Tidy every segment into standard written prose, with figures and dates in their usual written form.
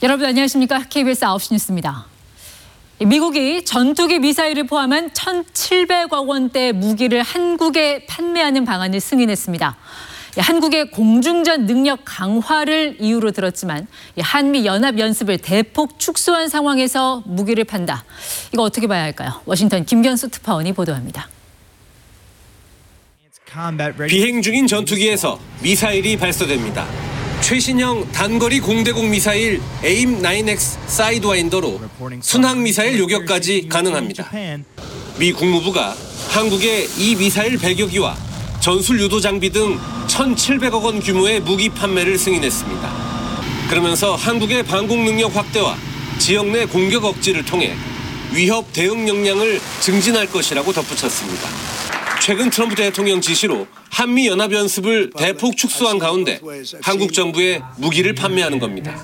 여러분 안녕하십니까? KBS 9시 뉴스입니다. 미국이 전투기 미사일을 포함한 1,700억 원대 무기를 한국에 판매하는 방안을 승인했습니다. 한국의 공중전 능력 강화를 이유로 들었지만 한미 연합 연습을 대폭 축소한 상황에서 무기를 판다. 이거 어떻게 봐야 할까요? 워싱턴 김경수 특파원이 보도합니다. 비행 중인 전투기에서 미사일이 발사됩니다. 최신형 단거리 공대공 미사일 AIM-9X 사이드와인더로 순항 미사일 요격까지 가능합니다. 미 국무부가 한국에 이 미사일 100여 기와 전술 유도 장비 등 1,700억 원 규모의 무기 판매를 승인했습니다. 그러면서 한국의 방공 능력 확대와 지역 내 공격 억지를 통해 위협 대응 역량을 증진할 것이라고 덧붙였습니다. 최근 트럼프 대통령 지시로 한미 연합 연습을 대폭 축소한 가운데 한국 정부에 무기를 판매하는 겁니다.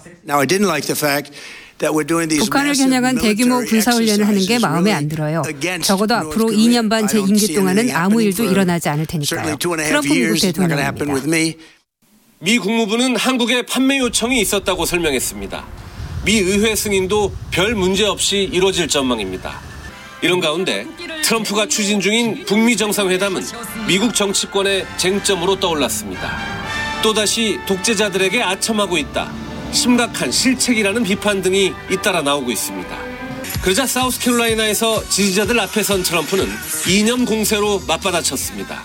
북한을 겨냥한 대규모 군사훈련을 하는 게 마음에 안 들어요. 적어도 앞으로 2년 반 제 임기 동안은 아무 일도 일어나지 않을 테니까요. 트럼프 미국 대통령입니다. 미 국무부는 한국에 판매 요청이 있었다고 설명했습니다. 미 의회 승인도 별 문제 없이 이루어질 전망입니다. 이런 가운데 트럼프가 추진 중인 북미 정상회담은 미국 정치권의 쟁점으로 떠올랐습니다. 또다시 독재자들에게 아첨하고 있다. 심각한 실책이라는 비판 등이 잇따라 나오고 있습니다. 그러자 사우스캐롤라이나에서 지지자들 앞에 선 트럼프는 이념 공세로 맞받아쳤습니다.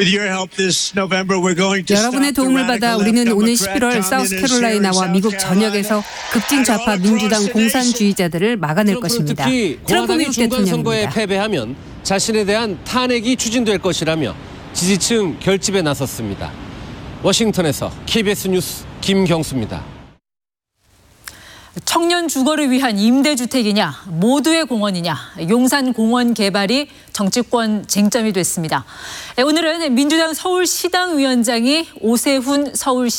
여러분의 도움을 받아 우리는 오는 11월 사우스캐롤라이나와 미국 전역에서 극진 좌파 민주당 공산주의자들을 막아낼 것입니다. 트럼프 미국 중간 선거에 대통령입니다. 패배하면 자신에 대한 탄핵이 추진될 것이라며 지지층 결집에 나섰습니다. 워싱턴에서 KBS 뉴스 김경수입니다. 청년 주거를 위한 임대주택이냐, 모두의 공원이냐, 용산 공원 개발이 정치권 쟁점이 됐습니다. 오늘은 민주당 서울시당 위원장이 오세훈 서울시